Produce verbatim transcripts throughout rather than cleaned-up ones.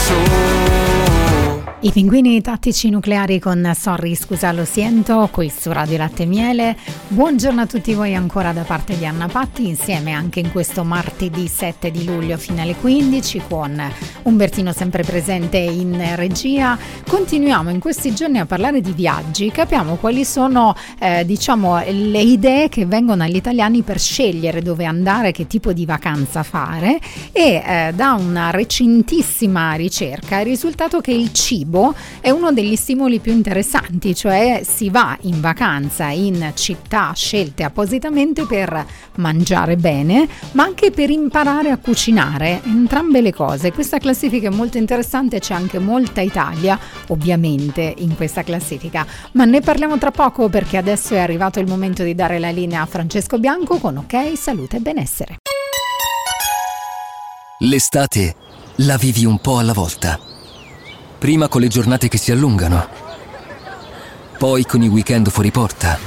I pinguini tattici nucleari con Sorry scusa lo siento, qui su Radio Latte e Miele. Buongiorno a tutti voi ancora da parte di Anna Patti, insieme anche in questo martedì sette di luglio fino alle quindici con Umbertino sempre presente in regia. Continuiamo in questi giorni a parlare di viaggi, capiamo quali sono eh, diciamo le idee che vengono agli italiani per scegliere dove andare, che tipo di vacanza fare, e eh, da una recentissima ricerca è risultato che il cibo è uno degli stimoli più interessanti, cioè si va in vacanza in città scelte appositamente per mangiare bene, ma anche per imparare a cucinare, entrambe le cose. Questa classifica è molto interessante, c'è anche molta Italia ovviamente in questa classifica, ma ne parliamo tra poco perché adesso è arrivato il momento di dare la linea a Francesco Bianco con Ok, Salute e Benessere. L'estate la vivi un po' alla volta. Prima con le giornate che si allungano, poi con i weekend fuori porta,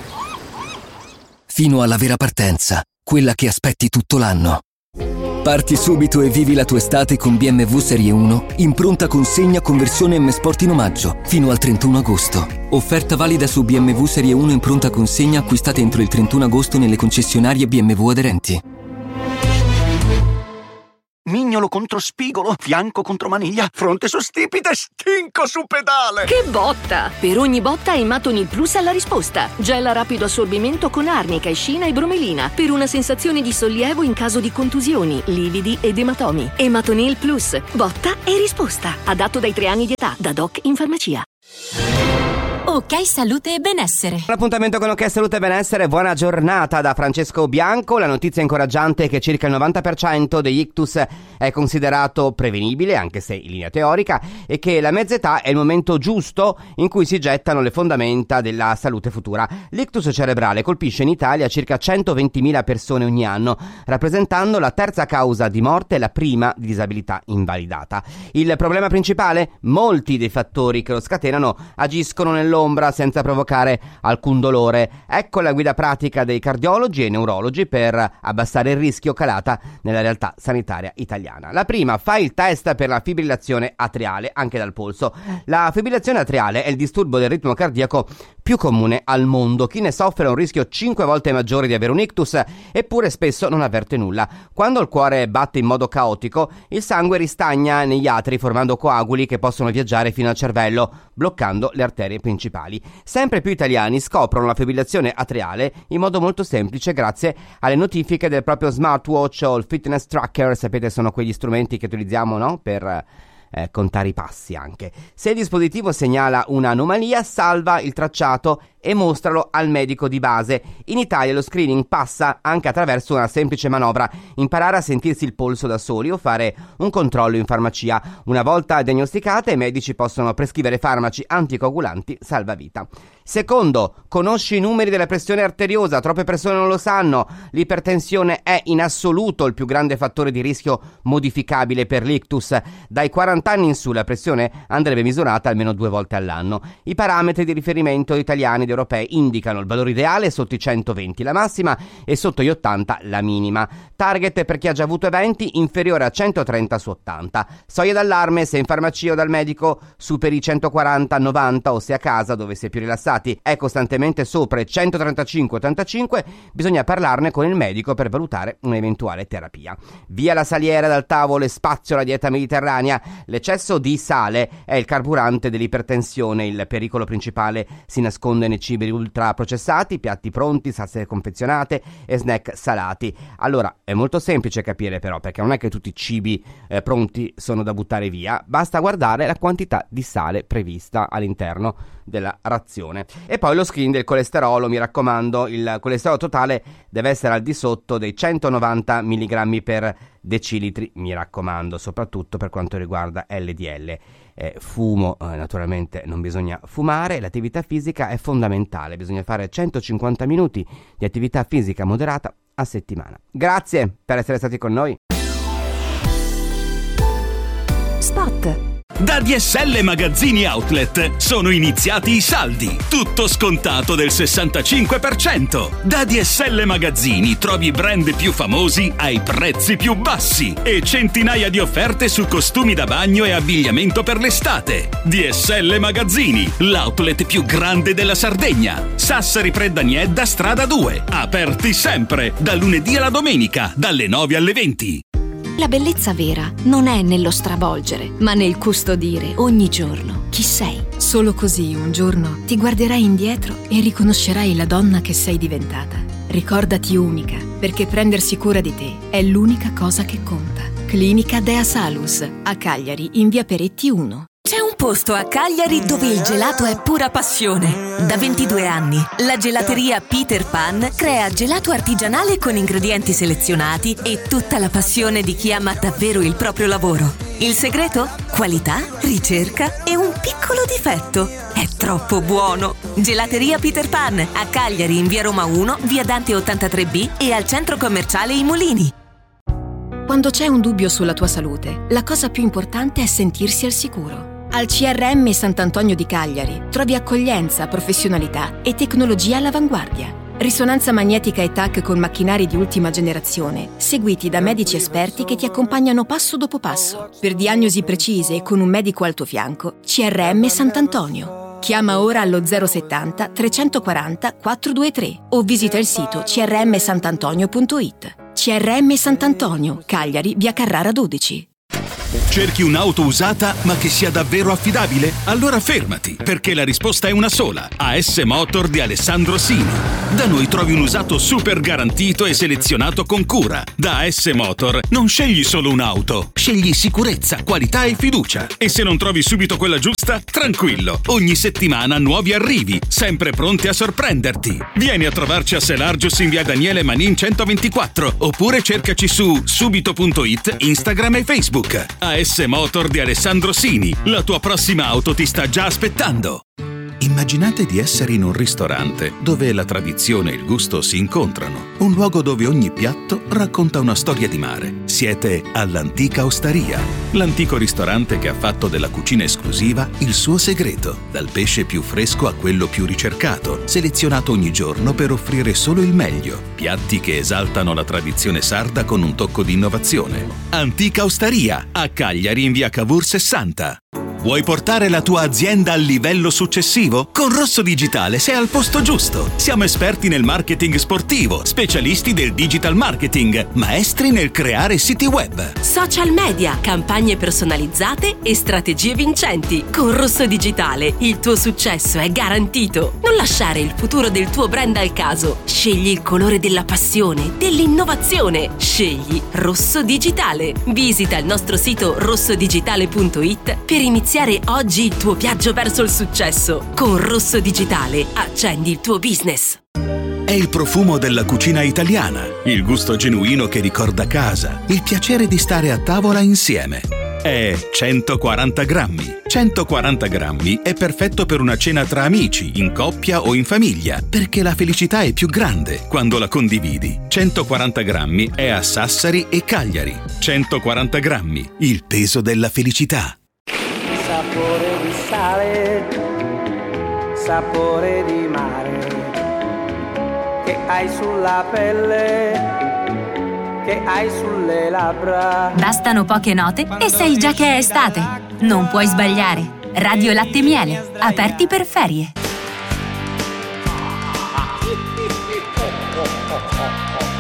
fino alla vera partenza, quella che aspetti tutto l'anno. Parti subito e vivi la tua estate con B M W Serie uno in pronta consegna con versione M Sport in omaggio fino al trentuno agosto. Offerta valida su B M W Serie uno in pronta consegna acquistate entro il trentuno agosto nelle concessionarie B M W aderenti. Mignolo contro spigolo, fianco contro maniglia, fronte su stipite, stinco su pedale. Che botta! Per ogni botta Ematonil Plus ha la risposta. Gel a rapido assorbimento con arnica, escina e bromelina per una sensazione di sollievo in caso di contusioni, lividi ed ematomi. Ematonil Plus, botta e risposta. Adatto dai tre anni di età, da doc in farmacia. Ok, Salute e Benessere. L'appuntamento con Ok, Salute e Benessere. Buona giornata da Francesco Bianco. La notizia incoraggiante è che circa il novanta per cento degli ictus è considerato prevenibile, anche se in linea teorica, e che la mezza età è il momento giusto in cui si gettano le fondamenta della salute futura. L'ictus cerebrale colpisce in Italia circa centoventimila persone ogni anno, rappresentando la terza causa di morte e la prima di disabilità invalidata. Il problema principale? Molti dei fattori che lo scatenano agiscono nell'ombra senza provocare alcun dolore. Ecco la guida pratica dei cardiologi e neurologi per abbassare il rischio calata nella realtà sanitaria italiana. La prima, fai il test per la fibrillazione atriale anche dal polso. La fibrillazione atriale è il disturbo del ritmo cardiaco più comune al mondo. Chi ne soffre ha un rischio cinque volte maggiore di avere un ictus, eppure spesso non avverte nulla. Quando il cuore batte in modo caotico, il sangue ristagna negli atri formando coaguli che possono viaggiare fino al cervello, bloccando le arterie principali. Sempre più italiani scoprono la fibrillazione atriale in modo molto semplice grazie alle notifiche del proprio smartwatch o il fitness tracker. Sapete, sono quegli strumenti che utilizziamo, no? Per eh, contare i passi anche. Se il dispositivo segnala un'anomalia, salva il tracciato e mostralo al medico di base. In Italia lo screening passa anche attraverso una semplice manovra: imparare a sentirsi il polso da soli o fare un controllo in farmacia. Una volta diagnosticate, i medici possono prescrivere farmaci anticoagulanti salvavita. Secondo, conosci i numeri della pressione arteriosa. Troppe persone non lo sanno. L'ipertensione è in assoluto il più grande fattore di rischio modificabile per l'ictus. Dai quaranta anni in su la pressione andrebbe misurata almeno due volte all'anno. I parametri di riferimento italiani ed europei indicano il valore ideale sotto i centoventi la massima e sotto gli ottanta la minima. Target per chi ha già avuto eventi inferiore a centotrenta su ottanta. Soglia d'allarme se in farmacia o dal medico superi centoquaranta novanta, o se a casa, dove si è più rilassati, è costantemente sopra i centotrentacinque ottantacinque, bisogna parlarne con il medico per valutare un'eventuale terapia. Via la saliera dal tavolo e spazio alla dieta mediterranea. L'eccesso di sale è il carburante dell'ipertensione. Il pericolo principale si nasconde nei cibi ultraprocessati, piatti pronti, salse confezionate e snack salati. Allora, è molto semplice capire però, perché non è che tutti i cibi eh, pronti sono da buttare via. Basta guardare la quantità di sale prevista all'interno della razione. E poi lo screen del colesterolo, mi raccomando, il colesterolo totale deve essere al di sotto dei centonovanta milligrammi per decilitri, mi raccomando, soprattutto per quanto riguarda L D L. Eh, fumo, eh, naturalmente non bisogna fumare. L'attività fisica è fondamentale, bisogna fare centocinquanta minuti di attività fisica moderata a settimana. Grazie per essere stati con noi. Spot. Da D S L Magazzini Outlet sono iniziati i saldi. Tutto scontato del sessantacinque per cento. Da D S L Magazzini trovi i brand più famosi ai prezzi più bassi e centinaia di offerte su costumi da bagno e abbigliamento per l'estate. D S L Magazzini, l'outlet più grande della Sardegna. Sassari Preddaniedda, strada due. Aperti sempre, da lunedì alla domenica, dalle nove alle venti. La bellezza vera non è nello stravolgere, ma nel custodire ogni giorno chi sei. Solo così un giorno ti guarderai indietro e riconoscerai la donna che sei diventata. Ricordati unica, perché prendersi cura di te è l'unica cosa che conta. Clinica Dea Salus, a Cagliari, in via Peretti uno. C'è un posto a Cagliari dove il gelato è pura passione. Da ventidue anni, la gelateria Peter Pan crea gelato artigianale con ingredienti selezionati e tutta la passione di chi ama davvero il proprio lavoro. Il segreto? Qualità, ricerca e un piccolo difetto. È troppo buono! Gelateria Peter Pan, a Cagliari in via Roma uno, via Dante ottantatré B e al centro commerciale I Mulini. Quando c'è un dubbio sulla tua salute, la cosa più importante è sentirsi al sicuro. Al C R M Sant'Antonio di Cagliari trovi accoglienza, professionalità e tecnologia all'avanguardia. Risonanza magnetica e T A C con macchinari di ultima generazione, seguiti da medici esperti che ti accompagnano passo dopo passo. Per diagnosi precise e con un medico al tuo fianco, C R M Sant'Antonio. Chiama ora allo zero settanta trecentoquaranta quattrocentoventitré o visita il sito c r m santantonio punto i t. C R M Sant'Antonio, Cagliari, via Carrara dodici. Cerchi un'auto usata ma che sia davvero affidabile? Allora fermati, perché la risposta è una sola. A S Motor di Alessandro Sini. Da noi trovi un usato super garantito e selezionato con cura. Da A S Motor non scegli solo un'auto, scegli sicurezza, qualità e fiducia. E se non trovi subito quella giusta, tranquillo, ogni settimana nuovi arrivi, sempre pronti a sorprenderti. Vieni a trovarci a Selargius in via Daniele Manin centoventiquattro oppure cercaci su subito punto i t, Instagram e Facebook. A S Motor di Alessandro Sini, la tua prossima auto ti sta già aspettando. Immaginate di essere in un ristorante dove la tradizione e il gusto si incontrano, un luogo dove ogni piatto racconta una storia di mare. Siete all'Antica Osteria, l'antico ristorante che ha fatto della cucina esclusiva il suo segreto, dal pesce più fresco a quello più ricercato, selezionato ogni giorno per offrire solo il meglio, piatti che esaltano la tradizione sarda con un tocco di innovazione. Antica Osteria, a Cagliari in via Cavour sessanta. Vuoi portare la tua azienda al livello successivo? Con Rosso Digitale sei al posto giusto. Siamo esperti nel marketing sportivo, specialisti del digital marketing, maestri nel creare siti web, Social media, campagne personalizzate e strategie vincenti. Con Rosso Digitale il tuo successo è garantito. Non lasciare il futuro del tuo brand al caso. Scegli il colore della passione, dell'innovazione. Scegli Rosso Digitale. Visita il nostro sito rosso digitale punto i t per iniziare oggi il tuo viaggio verso il successo. Con Rosso Digitale accendi il tuo business. È il profumo della cucina italiana, il gusto genuino che ricorda casa, il piacere di stare a tavola insieme. È centoquaranta grammi. centoquaranta grammi è perfetto per una cena tra amici, in coppia o in famiglia, perché la felicità è più grande quando la condividi. centoquaranta grammi è a Sassari e Cagliari. centoquaranta grammi, il peso della felicità. Sapore di sale, sapore di mare, che hai sulla pelle, che hai sulle labbra. Bastano poche note e sai già che è estate. Non puoi sbagliare. Radio Latte Miele, aperti per ferie.